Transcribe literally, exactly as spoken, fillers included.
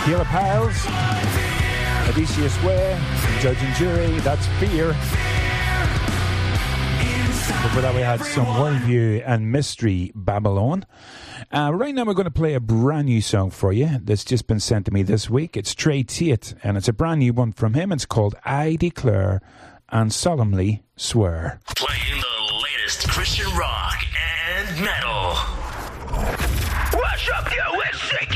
Killer Pals, Odysseus Way, Judge and Jury, that's Fear. Before that we had some Worldview and Mystery Babylon. Uh, right now we're going to play a brand new song for you that's just been sent to me this week. It's Trey Tate, and it's a brand new one from him. It's called I Declare and Solemnly Swear. Playing the latest Christian rock and metal. Wash up your shake